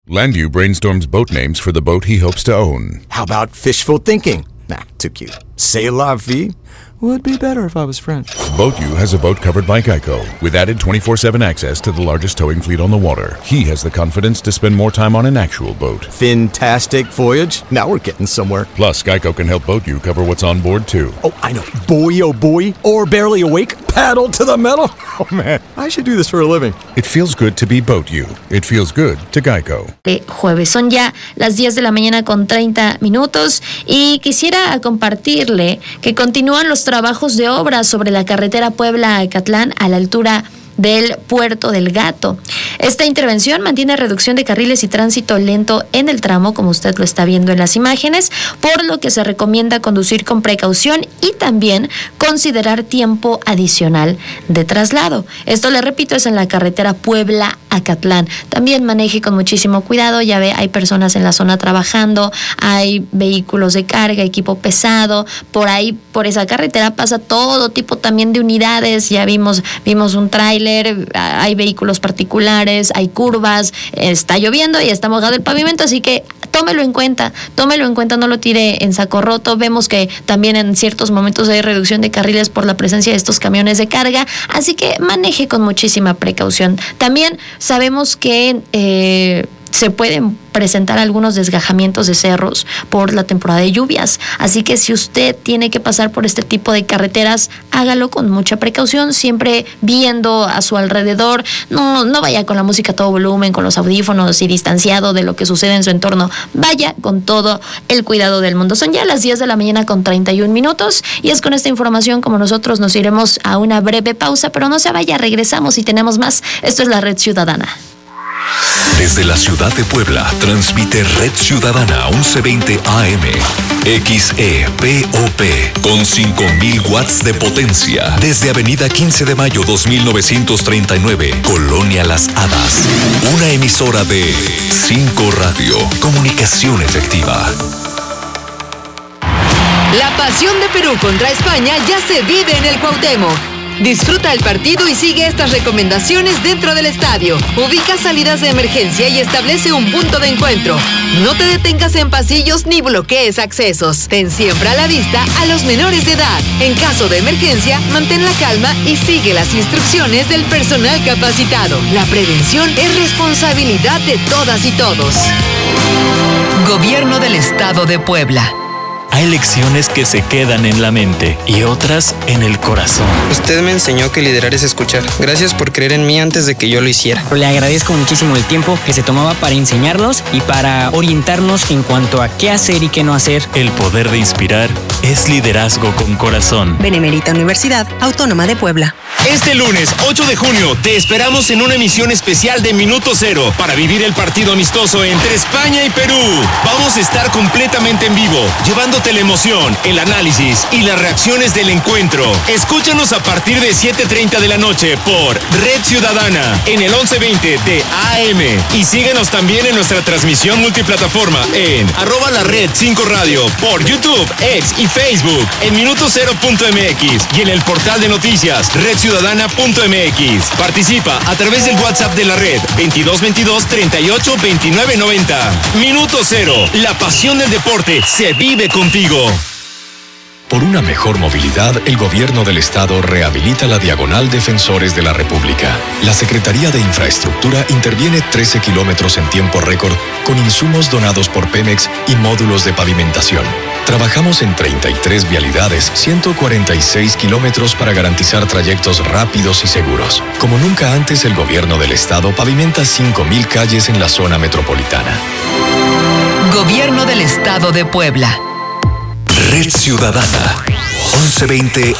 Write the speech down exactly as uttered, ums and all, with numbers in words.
Landu brainstorms boat names for the boat he hopes to own. How about fishful thinking? Nah, too cute. C'est la vie would be better if I was French. BoatU has a boat covered by Geico with added twenty-four seven access to the largest towing fleet on the water. He has the confidence to spend more time on an actual boat. Fantastic voyage. Now we're getting somewhere. Plus, Geico can help BoatU cover what's on board, too. Oh, I know. Boy, oh boy. Or barely awake. Paddle to the metal. Oh, man. I should do this for a living. It feels good to be BoatU. It feels good to Geico. Jueves. Son ya las diez de la mañana con treinta minutos y quisiera compartirle que continúan los trabajos de obra sobre la carretera Puebla-Acatlán a la altura del Puerto del Gato. Esta intervención mantiene reducción de carriles y tránsito lento en el tramo, como usted lo está viendo en las imágenes, por lo que se recomienda conducir con precaución y también considerar tiempo adicional de traslado. Esto, le repito, es en la carretera Puebla-Acatlán. También maneje con muchísimo cuidado, ya ve, hay personas en la zona trabajando, hay vehículos de carga, equipo pesado, por ahí, por esa carretera pasa todo tipo también de unidades, ya vimos, vimos un tráiler, hay vehículos particulares, hay curvas, está lloviendo y está mojado el pavimento, así que tómelo en cuenta, tómelo en cuenta, no lo tire en saco roto. Vemos que también en ciertos momentos hay reducción de carriles por la presencia de estos camiones de carga, así que maneje con muchísima precaución. También sabemos que eh, se pueden presentar algunos desgajamientos de cerros por la temporada de lluvias, así que si usted tiene que pasar por este tipo de carreteras, hágalo con mucha precaución, siempre viendo a su alrededor, no, no vaya con la música a todo volumen, con los audífonos y distanciado de lo que sucede en su entorno, vaya con todo el cuidado del mundo. Son ya las diez de la mañana con treinta y un minutos y es con esta información como nosotros nos iremos a una breve pausa, pero no se vaya, regresamos y tenemos más. Esto es la Red Ciudadana. Desde la ciudad de Puebla, transmite Red Ciudadana once veinte A M, X E P O P, con cinco mil watts de potencia. Desde Avenida quince de mayo dos mil novecientos treinta y nueve, Colonia Las Hadas. Una emisora de cinco Radio, comunicación efectiva. La pasión de Perú contra España ya se vive en el Cuauhtémoc. Disfruta el partido y sigue estas recomendaciones dentro del estadio. Ubica salidas de emergencia y establece un punto de encuentro. No te detengas en pasillos ni bloquees accesos. Ten siempre a la vista a los menores de edad. En caso de emergencia, mantén la calma y sigue las instrucciones del personal capacitado. La prevención es responsabilidad de todas y todos. Gobierno del Estado de Puebla. Hay lecciones que se quedan en la mente y otras en el corazón. Usted me enseñó que liderar es escuchar. Gracias por creer en mí antes de que yo lo hiciera. Le agradezco muchísimo el tiempo que se tomaba para enseñarnos y para orientarnos en cuanto a qué hacer y qué no hacer. El poder de inspirar es liderazgo con corazón. Benemérita Universidad Autónoma de Puebla. Este lunes, ocho de junio, te esperamos en una emisión especial de Minuto Cero para vivir el partido amistoso entre España y Perú. Vamos a estar completamente en vivo, llevándote la emoción, el análisis y las reacciones del encuentro. Escúchanos a partir de siete treinta de la noche por Red Ciudadana en el once veinte de A M y síguenos también en nuestra transmisión multiplataforma en arroba la red cinco radio por YouTube, X y Facebook en minuto cero punto m x y en el portal de noticias red ciudadana punto m x. Participa a través del WhatsApp de la red veintidós veintidós treinta y ocho veintinueve noventa. Minuto Cero, la pasión del deporte se vive contigo. Por una mejor movilidad, el Gobierno del Estado rehabilita la Diagonal Defensores de la República. La Secretaría de Infraestructura interviene trece kilómetros en tiempo récord con insumos donados por Pemex y módulos de pavimentación. Trabajamos en treinta y tres vialidades, ciento cuarenta y seis kilómetros para garantizar trayectos rápidos y seguros. Como nunca antes, el Gobierno del Estado pavimenta cinco mil calles en la zona metropolitana. Gobierno del Estado de Puebla. Red Ciudadana, once veinte